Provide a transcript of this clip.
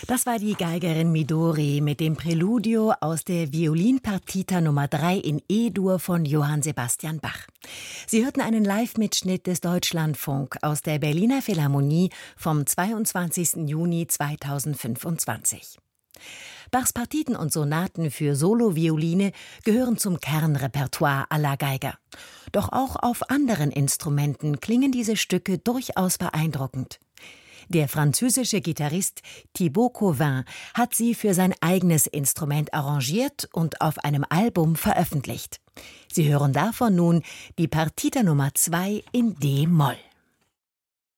Das war die Geigerin Midori mit dem Präludio aus der Violinpartita Nummer 3 in E-Dur von Johann Sebastian Bach. Sie hörten einen Live-Mitschnitt des Deutschlandfunk aus der Berliner Philharmonie vom 22. Juni 2025. Bachs Partiten und Sonaten für Solovioline gehören zum Kernrepertoire aller Geiger. Doch auch auf anderen Instrumenten klingen diese Stücke durchaus beeindruckend. Der französische Gitarrist Thibaut Cauvin hat sie für sein eigenes Instrument arrangiert und auf einem Album veröffentlicht. Sie hören davon nun die Partita Nummer 2 in D-Moll.